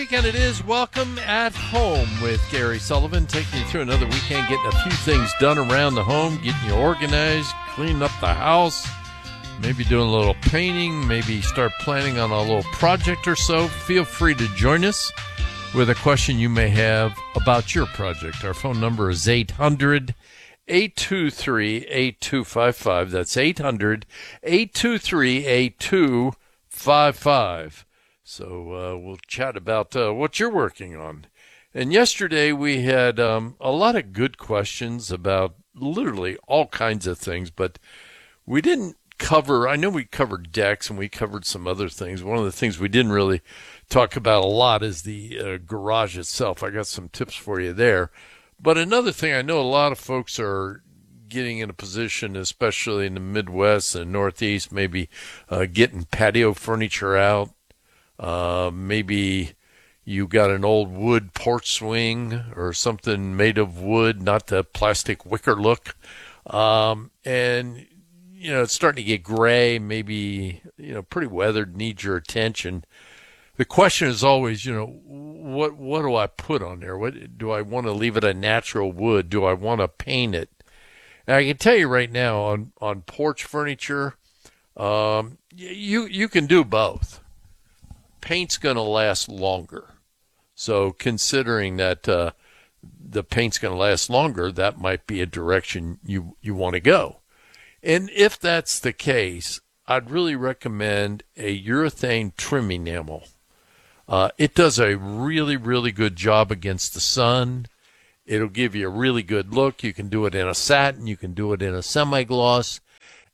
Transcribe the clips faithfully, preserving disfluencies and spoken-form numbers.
Weekend it is. Welcome at home with Gary Sullivan, taking you through another weekend, getting a few things done around the home, getting you organized, cleaning up the house, maybe doing a little painting, maybe start planning on a little project or so. Feel free to join us with a question you may have about your project. Our phone number is eight hundred, eight two three, eight two five five. That's eight hundred, eight two three, eight two five five. So uh, we'll chat about uh, what you're working on. And yesterday we had um, a lot of good questions about literally all kinds of things, but we didn't cover, I know we covered decks and we covered some other things. One of the things we didn't really talk about a lot is the uh, garage itself. I got some tips for you there. But another thing, I know a lot of folks are getting in a position, especially in the Midwest and Northeast, maybe uh, getting patio furniture out. Uh, maybe you got an old wood porch swing or something made of wood, not the plastic wicker look. Um, and, you know, it's starting to get gray, maybe, you know, pretty weathered, needs your attention. The question is always, you know, what, what do I put on there? What do I want to leave it a natural wood? Do I want to paint it? And I can tell you right now on, on porch furniture, um, you, you can do both. Paint's going to last longer. So considering that uh, the paint's going to last longer, that might be a direction you, you want to go. And if that's the case, I'd really recommend a urethane trim enamel. Uh, it does a really, really good job against the sun. It'll give you a really good look. You can do it in a satin. You can do it in a semi-gloss.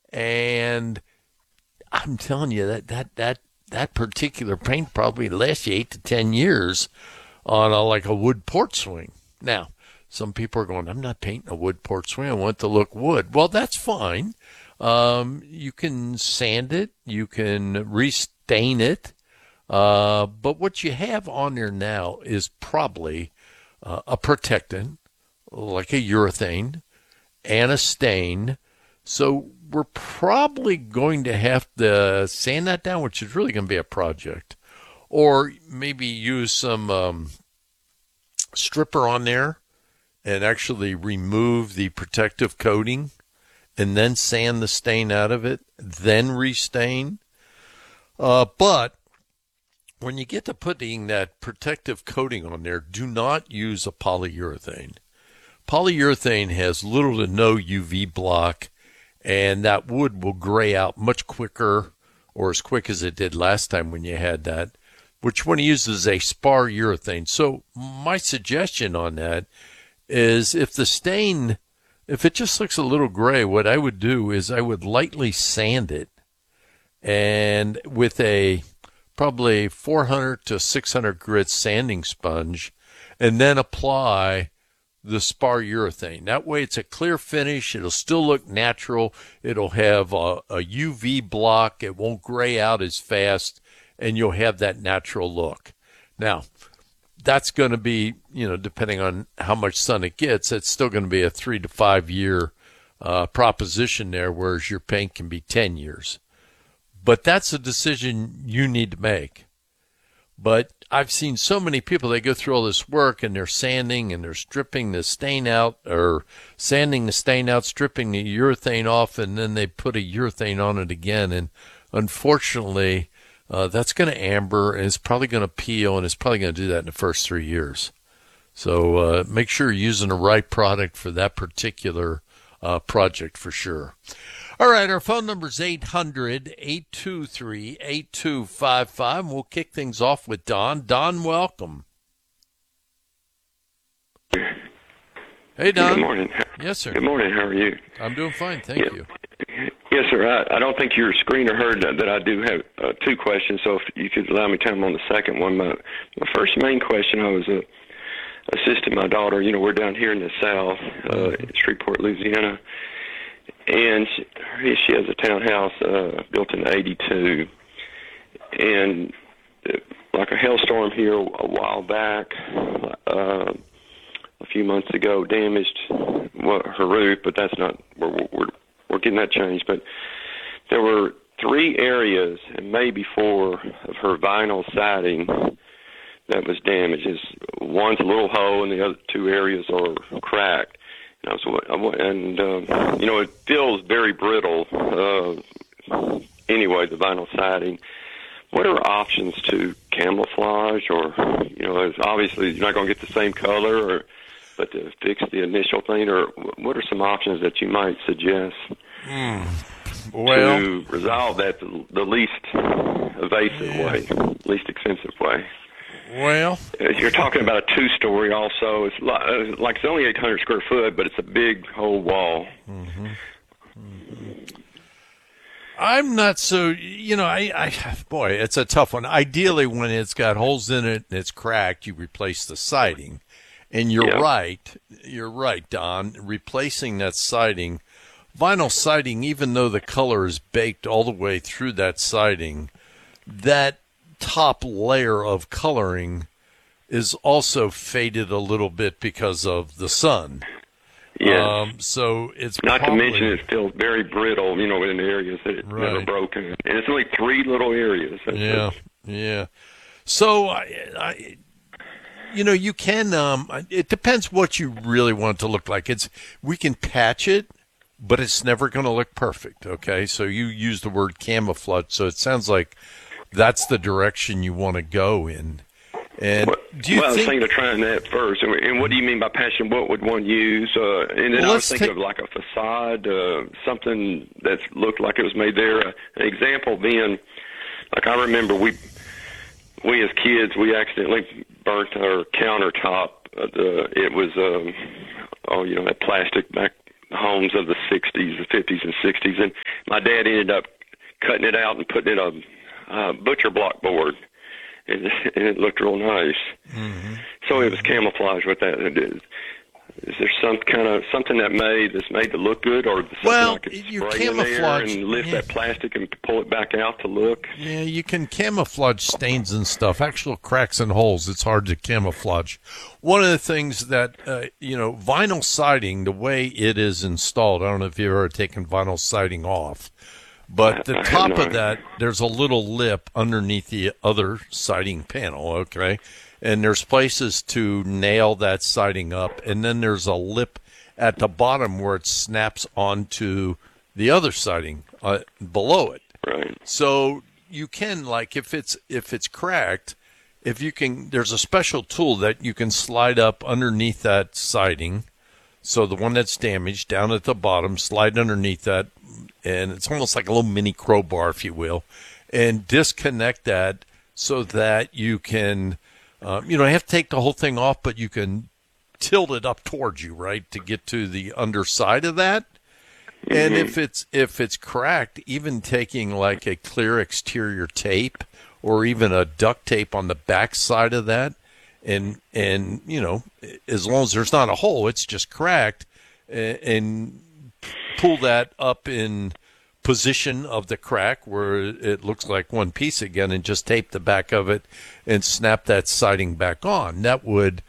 And I'm telling you, that that that that particular paint probably lasts you eight to ten years on a, like a wood porch swing. Now, some people are going, I'm not painting a wood porch swing. I want it to look wood. Well, that's fine. Um, you can sand it. You can restain it. Uh, but what you have on there now is probably uh, a protectant, like a urethane, and a stain. So we're probably going to have to sand that down, which is really going to be a project. Or maybe use some um, stripper on there and actually remove the protective coating and then sand the stain out of it, then restain. Uh, but when you get to putting that protective coating on there, do not use a polyurethane. Polyurethane has little to no U V block, and that wood will gray out much quicker, or as quick as it did last time when you had that, which one uses a spar urethane. So my suggestion on that is if the stain, if it just looks a little gray, what I would do is I would lightly sand it, and with a probably four hundred to six hundred grit sanding sponge, and then apply the spar urethane. That way it's a clear finish. It'll still look natural. It'll have a, a U V block. It won't gray out as fast, and you'll have that natural look. Now, that's going to be, you know, depending on how much sun it gets, it's still going to be a three to five year uh, proposition there, whereas your paint can be ten years. But that's a decision you need to make. But I've seen so many people, they go through all this work and they're sanding and they're stripping the stain out, or sanding the stain out, stripping the urethane off, and then they put a urethane on it again. And unfortunately, uh, that's going to amber, and it's probably going to peel, and it's probably going to do that in the first three years. So uh, make sure you're using the right product for that particular uh, project for sure. All right, our phone number is eight hundred, eight two three, eight two five five. We'll kick things off with Don. Don, welcome. Hey, Don. Good morning. Yes, sir. Good morning. How are you? I'm doing fine, thank yeah. you. Yes, sir. I, I don't think your screener heard that, that I do have uh, two questions, so if you could allow me time on the second one. My, my first main question, I was uh, assisting my daughter. You know, we're down here in the South, uh, mm-hmm. Shreveport, Louisiana. And she, she has a townhouse uh, built in eighty-two, and uh, like a hailstorm here a while back, uh, a few months ago, damaged well, her roof. But that's not we're, we're we're getting that changed. But there were three areas and maybe four of her vinyl siding that was damaged. Is one's a little hole, and the other two areas are cracked. And I was, I wa- and um, you know, it feels very brittle. Uh, anyway, the vinyl siding. What are options to camouflage, or you know, it's obviously you're not going to get the same color, or but to fix the initial thing, or what are some options that you might suggest mm. well, to resolve that the, the least evasive yeah. way, least expensive way? Well, You're talking about a two-story also. It's like, uh, like it's only eight hundred square foot, but it's a big whole wall. Mm-hmm. Mm-hmm. I'm not so, you know, I, I, boy, it's a tough one. Ideally, when it's got holes in it and it's cracked, you replace the siding. And you're Yeah. right. You're right, Don. Replacing that siding, vinyl siding, even though the color is baked all the way through that siding, that top layer of coloring is also faded a little bit because of the sun. Yes. Um, so it's Not probably, to mention it's still very brittle, you know, in areas that it's never Right. broken. And it's only three little areas. That's Yeah, it. yeah. So I, I, you know, you can. Um, it depends what you really want it to look like. It's we can patch it, but it's never going to look perfect. Okay, so you use the word camouflage, so it sounds like that's the direction you want to go in. And Well, do you well, I was think? thinking of trying that first. And, and what do you mean by passion? What would one use? Uh, and then Well, I was let's thinking take- of like a facade, uh, something that looked like it was made there. Uh, an example being, like I remember we, we as kids, we accidentally burnt our countertop. Uh, the, it was, um, oh, you know, that plastic back homes of the sixties, the fifties and sixties. And my dad ended up cutting it out and putting it on a uh, butcher block board. And and it looked real nice. Mm-hmm. So it was camouflage with that. It is. Is there some kind of something that made that's made to look good, or something Well, I could you spray in there camouflage- and lift yeah. that plastic and pull it back out to look? Yeah, you can camouflage stains and stuff. Actual cracks and holes, it's hard to camouflage. One of the things that, uh, you know, vinyl siding, the way it is installed, I don't know if you've ever taken vinyl siding off, but the I- I have top not. of that, there's a little lip underneath the other siding panel, okay? And there's places to nail that siding up, and then there's a lip at the bottom where it snaps onto the other siding uh, below it. Right. So you can, like, if it's if it's cracked, if you can, there's a special tool that you can slide up underneath that siding. So the one that's damaged down at the bottom, slide underneath that, and it's almost like a little mini crowbar, if you will, and disconnect that so that you can, um, you know, you have to take the whole thing off, but you can tilt it up towards you, right, to get to the underside of that. And if it's if it's cracked, even taking like a clear exterior tape or even a duct tape on the back side of that, and and you know, as long as there's not a hole, it's just cracked, and, and pull that up in position of the crack where it looks like one piece again, and just tape the back of it and snap that siding back on. That would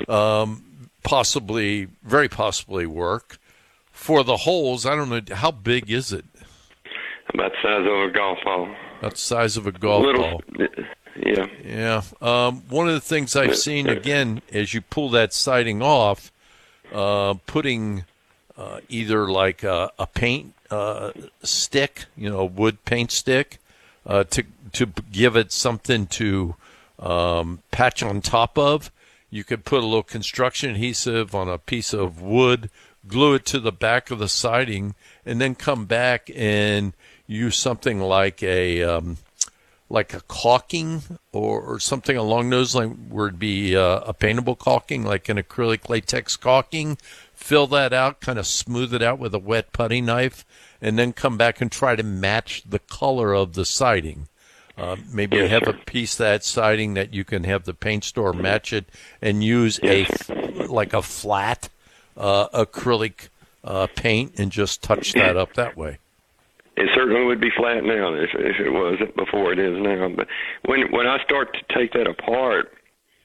um, possibly, very possibly work. For the holes, I don't know, how big is it? About the size of a golf ball. About the size of a golf Little, ball. Yeah. Yeah. Um, one of the things I've seen, again, as you pull that siding off, uh, putting uh, either like a, a paint uh, stick, you know, a wood paint stick, uh, to to give it something to um, patch on top of. You could put a little construction adhesive on a piece of wood, glue it to the back of the siding, and then come back and use something like a um, like a caulking or, or something along those lines, where it'd be uh, a paintable caulking, like an acrylic latex caulking. Fill that out, kind of smooth it out with a wet putty knife, and then come back and try to match the color of the siding. Uh, maybe you have a piece of that siding that you can have the paint store match it and use a like a flat uh, acrylic uh, paint and just touch that up that way. It certainly would be flat now if, if it was before it is now. But when when I start to take that apart,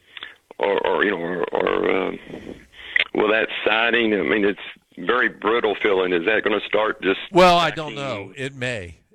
or, or you know, or, or um, well, that siding, I mean, it's very brittle feeling. Is that going to start just? Well, I don't know. It may.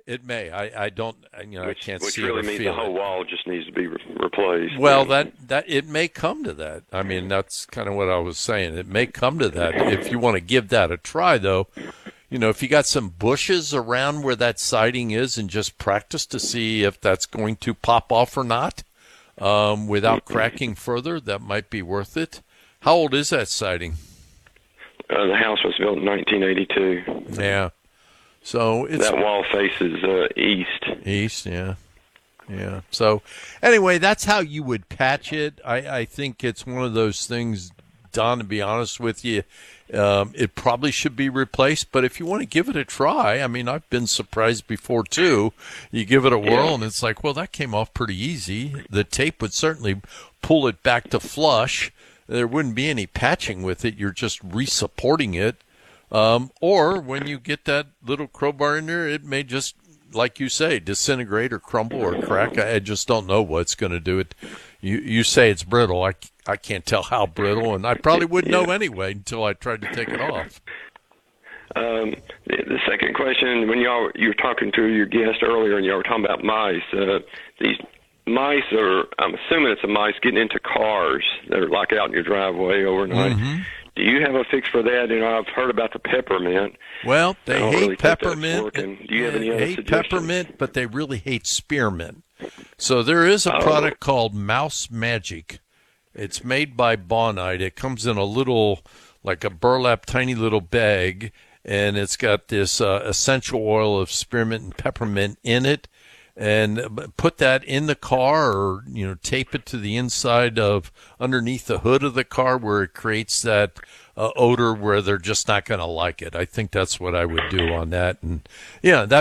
It may. I, I don't. You know, which, I can't which see really it or means feel the whole it. wall just needs to be re- replaced. Well, that that it may come to that. I mean, that's kind of what I was saying. It may come to that. If you want to give that a try, though, you know, if you got some bushes around where that siding is, and just practice to see if that's going to pop off or not, um, without cracking further, that might be worth it. How old is that siding? Uh, the house was built in nineteen eighty-two. Yeah. So it's that wall faces uh, east. East, yeah. Yeah. So anyway, that's how you would patch it. I, I think it's one of those things, Don, to be honest with you, um, it probably should be replaced. But if you want to give it a try, I mean, I've been surprised before, too. You give it a whirl, Yeah. and it's like, well, that came off pretty easy. The tape would certainly pull it back to flush. There wouldn't be any patching with it. You're just re-supporting it. Um, or when you get that little crowbar in there, it may just, like you say, disintegrate or crumble or crack. I, I just don't know what's going to do it. You you say it's brittle. I, I can't tell how brittle, and I probably wouldn't know anyway until I tried to take it off. Um, the, the second question, when y'all you were talking to your guest earlier, and y'all were talking about mice. Uh, these mice are, I'm assuming it's a mice getting into cars that are like out in your driveway overnight. Mm-hmm. Do you have a fix for that? You know, I've heard about the peppermint. Well, they I don't hate really think that's peppermint. working. Do you have They any other hate suggestions? peppermint, but they really hate spearmint. So there is a Oh. product called Mouse Magic. It's made by Bonite. It comes in a little, like a burlap, tiny little bag, and it's got this uh, essential oil of spearmint and peppermint in it. And put that in the car, or you know, tape it to the inside of underneath the hood of the car, where it creates that uh, odor where they're just not going to like it. I think that's what I would do on that. And yeah, that